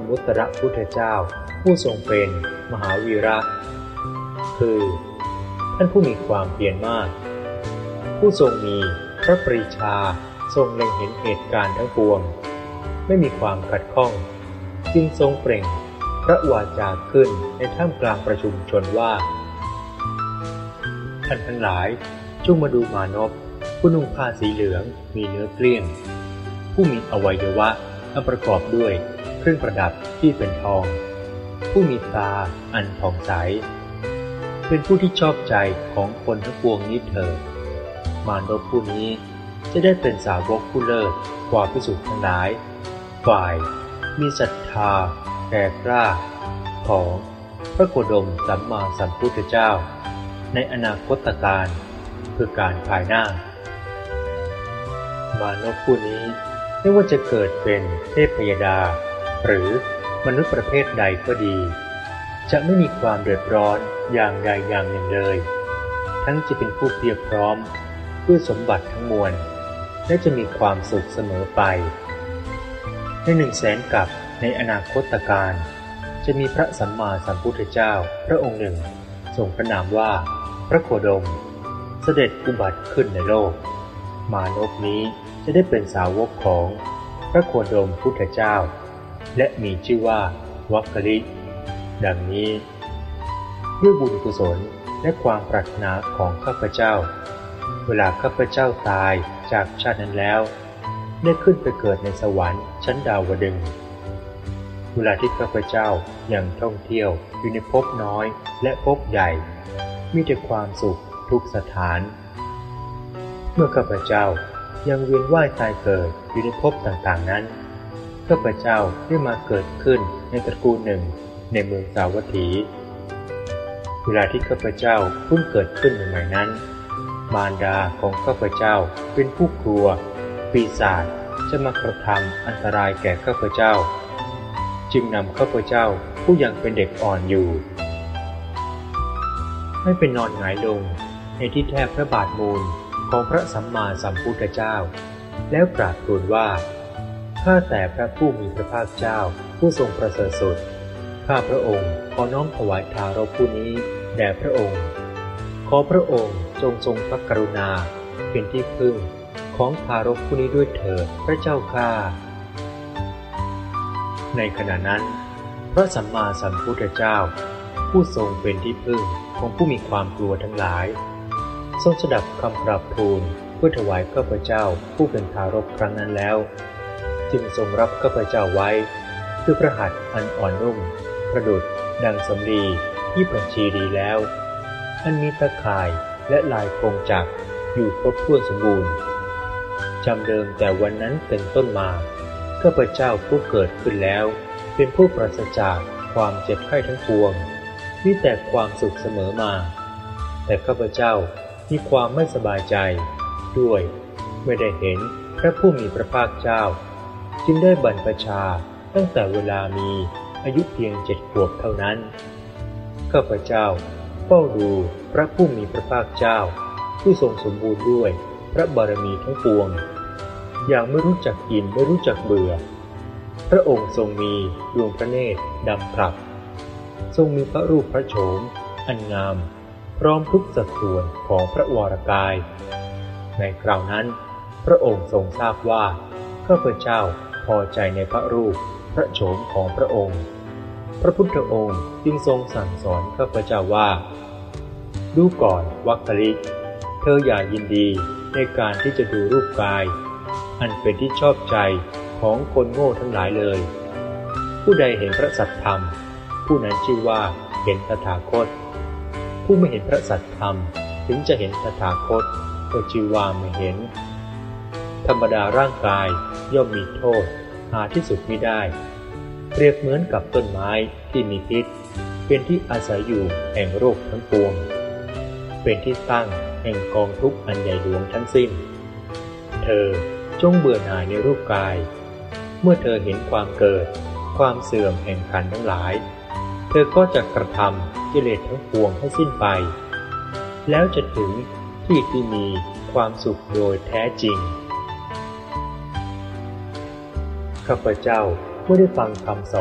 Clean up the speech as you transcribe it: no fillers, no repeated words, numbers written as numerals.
มุตตรพุทธเจ้าผู้ทรงเป็นมหาวีระคือท่านผู้มีความเพียรมากผู้ทรงมีพระปรีชาทรงเล็งเห็นเหตุการณ์ทั้งปวงไม่มีความขัดข้องจึงทรงเปล่งพระวาจาขึ้นในท่ามกลางประชุมชนว่าท่านทั้งหลายจงมาดูมานพผู้นุ่งผ้าสีเหลืองมีเนื้อเกลี้ยงผู้มีอวัยวะอันประกอบด้วยเครื่องประดับที่เป็นทองผู้มีตาอันผ่องใสเป็นผู้ที่ชอบใจของคนทั้งปวงนี้เถิดมานพผู้นี้จะได้เป็นสาวกผู้เลิศกว่าภิกษุทั้งหลายฝ่ายมีศรัทธาแก่กล้าของพระโคดมสัมมาสัมพุทธเจ้าในอนาคตการคือการภายหน้ามานพผู้นี้ไม่ว่าจะเกิดเป็นเทพยดาหรือมนุษย์ประเภทใดก็ดีจะไม่มีความเดือดร้อนอย่างใดอย่างหนึ่งเลยทั้งจะเป็นผู้เพียบพร้อมด้วยสมบัติทั้งมวลและจะมีความสุขเสมอไปใน100,000 กับในอนาคตการจะมีพระสัมมาสัมพุทธเจ้าพระองค์หนึ่งทรงพระนามว่าพระโคดมเสด็จอุบัติขึ้นในโลกมานพนี้จะได้เป็นสาวกของพระโคดมพุทธเจ้าและมีชื่อว่าวัคคลิดังนี้ด้วยบุญกุศลและความปรารถนาของข้าพเจ้าเวลาข้าพเจ้าตายจากชาตินั้นแล้วได้ขึ้นไปเกิดในสวรรค์ชั้นดาวดึงส์เวลาที่ข้าพเจ้ายังท่องเที่ยวอยู่ในภพน้อยและภพใหญ่มีแต่ความสุขทุกสถานเมื่อข้าพเจ้ายังเวียนว่ายตายเกิดอยู่ในภพต่างๆนั้นข้าพเจ้าได้มาเกิดขึ้นในตระกูลหนึ่งในเมืองสาวัตถีเวลาที่ข้าพเจ้าเพิ่งเกิดขึ้นใหม่ๆนั้นมารดาของข้าพเจ้าเป็นผู้กลัวปีศาจจะมากระทำอันตรายแก่ข้าพเจ้าจึงนำข้าพเจ้าผู้ยังเป็นเด็กอ่อนอยู่ให้ไปนอนหงายลงในที่แทบพระบาทมูลของพระสัมมาสัมพุทธเจ้าแล้วกราบทูลว่าข้าแต่พระผู้มีพระภาคเจ้าผู้ทรงประเสริฐสุดข้าพระองค์ขอน้อมถวายทารกผู้นี้แด่พระองค์ขอพระองค์จงทรงพระกรุณาเป็นที่พึ่งของทารกผู้นี้ด้วยเถิดพระเจ้าข้าในขณะนั้นพระสัมมาสัมพุทธเจ้าผู้ทรงเป็นที่พึ่งของผู้มีความกลัวทั้งหลายทรงสดับคำกราบทูลเพื่อถวายข้าพเจ้าผู้เป็นทารกครั้งนั้นแล้วจึงทรงรับข้าพเจ้าไว้ด้วยพระหัตถ์อันอ่อนนุ่มประดุจดังสำลีที่ผันชีดีแล้วอันมีตะข่ายและลายกงจักรอยู่ครบถ้วนสมบูรณ์จำเดิมแต่วันนั้นเป็นต้นมาข้าพเจ้าผู้เกิดขึ้นแล้วเป็นผู้ปราศจากความเจ็บไข้ทั้งปวงมีแต่ความสุขเสมอมาแต่ข้าพเจ้ามีความไม่สบายใจด้วยไม่ได้เห็นพระผู้มีพระภาคเจ้าจึงได้บรรพชาตั้งแต่เวลามีอายุเพียง7 ขวบเท่านั้นข้าพเจ้าเฝ้าดูพระผู้มีพระภาคเจ้าผู้ทรงสมบูรณ์ด้วยพระบารมีทั้งปวงอย่างไม่รู้จักอิ่มไม่รู้จักเบื่อพระองค์ทรงมีดวงพระเนตรดำพลับทรงมีพระรูปพระโฉมอันงามพร้อมทุกสัดส่วนของพระวรกายในคราวนั้นพระองค์ทรงทราบว่าข้าพเจ้าพอใจในพระรูปพระโฉมของพระองค์พระพุทธองค์จึงทรงสั่งสอนข้าพเจ้าว่าดูก่อนวัคคลิเธออย่ายินดีในการที่จะดูรูปกายอันเป็นที่ชอบใจของคนโง่ทั้งหลายเลยผู้ใดเห็นพระสัทธรรมผู้นั้นชื่อว่าเห็นตถาคตผู้ไม่เห็นพระสัทธรรมถึงจะเห็นตถาคตก็ชื่อว่าไม่เห็นธรรมดาร่างกายย่อมมีโทษหาที่สุดมิได้เปรียบเหมือนกับต้นไม้ที่มีพิษเป็นที่อาศัยอยู่แห่งโรคทั้งปวงเป็นที่ตั้งแห่งกองทุกข์อันใหญ่หลวงทั้งสิ้นเธอจงเบื่อหน่ายในรูปกายเมื่อเธอเห็นความเกิดความเสื่อมแห่งขันธ์ทั้งหลายเธอก็จะกระทำกิเลสทั้งปวงให้สิ้นไปแล้วจะถึงที่ที่มีความสุขโดยแท้จริงข้าพเจ้าเมื่อได้ฟังคำสอน